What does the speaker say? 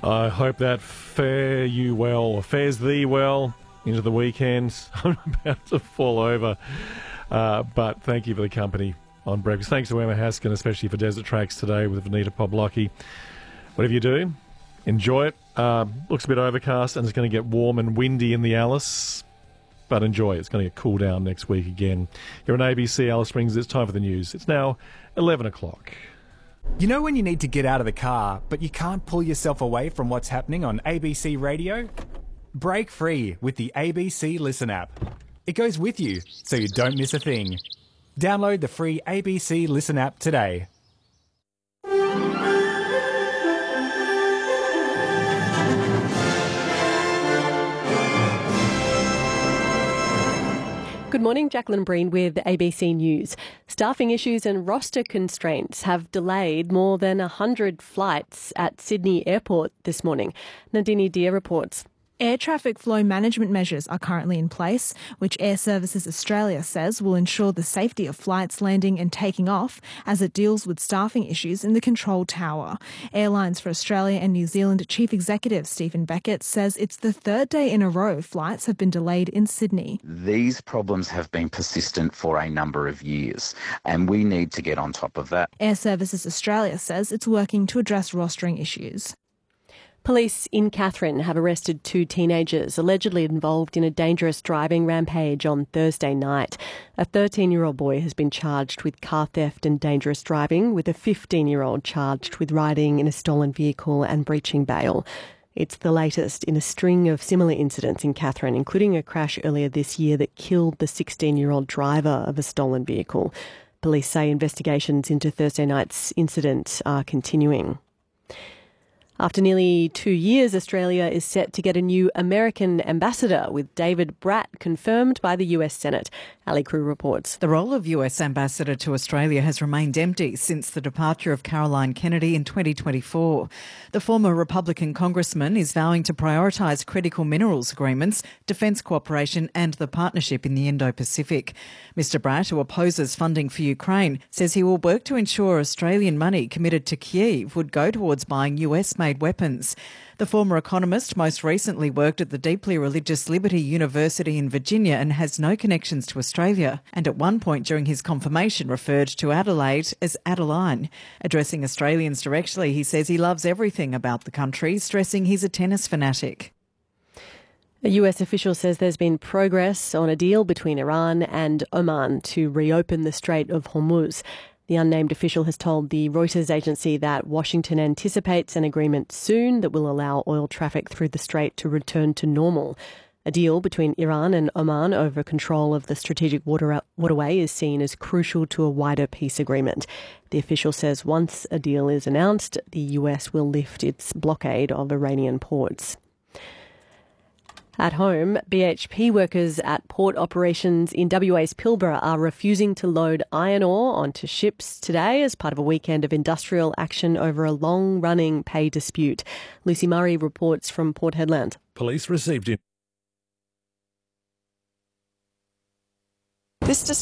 I hope that fares thee well into the weekend. I'm about to fall over. But thank you for the company on breakfast. Thanks to Emma Haskin, especially for Desert Tracks today with Vanita Pawlowski. Whatever you do, enjoy it. Looks a bit overcast and it's going to get warm and windy in the Alice. But enjoy. It's going to get cool down next week again. Here on ABC Alice Springs, it's time for the news. It's now 11 o'clock. You know when you need to get out of the car, but you can't pull yourself away from what's happening on ABC Radio? Break free with the ABC Listen app. It goes with you, so you don't miss a thing. Download the free ABC Listen app today. Good morning, Jacqueline Breen with ABC News. Staffing issues and roster constraints have delayed more than 100 flights at Sydney Airport this morning. Nandini Deer reports. Air traffic flow management measures are currently in place, which Air Services Australia says will ensure the safety of flights landing and taking off as it deals with staffing issues in the control tower. Airlines for Australia and New Zealand Chief Executive Stephen Beckett says it's the third day in a row flights have been delayed in Sydney. These problems have been persistent for a number of years, and we need to get on top of that. Air Services Australia says it's working to address rostering issues. Police in Katherine have arrested 2 teenagers allegedly involved in a dangerous driving rampage on Thursday night. A 13-year-old boy has been charged with car theft and dangerous driving, with a 15-year-old charged with riding in a stolen vehicle and breaching bail. It's the latest in a string of similar incidents in Katherine, including a crash earlier this year that killed the 16-year-old driver of a stolen vehicle. Police say investigations into Thursday night's incident are continuing. After nearly 2 years, Australia is set to get a new American ambassador, with David Bratt confirmed by the US Senate. Ali Crew reports. The role of US ambassador to Australia has remained empty since the departure of Caroline Kennedy in 2024. The former Republican congressman is vowing to prioritise critical minerals agreements, defence cooperation and the partnership in the Indo-Pacific. Mr Bratt, who opposes funding for Ukraine, says he will work to ensure Australian money committed to Kyiv would go towards buying US-made weapons. The former economist most recently worked at the deeply religious Liberty University in Virginia and has no connections to Australia, and at one point during his confirmation referred to Adelaide as Adeline. Addressing Australians directly, he says he loves everything about the country, stressing he's a tennis fanatic. A US official says there's been progress on a deal between Iran and Oman to reopen the Strait of Hormuz. The unnamed official has told the Reuters agency that Washington anticipates an agreement soon that will allow oil traffic through the strait to return to normal. A deal between Iran and Oman over control of the strategic waterway is seen as crucial to a wider peace agreement. The official says once a deal is announced, the US will lift its blockade of Iranian ports. At home, BHP workers at port operations in WA's Pilbara are refusing to load iron ore onto ships today as part of a weekend of industrial action over a long-running pay dispute. Lucy Murray reports from Port Hedland. Police received it. This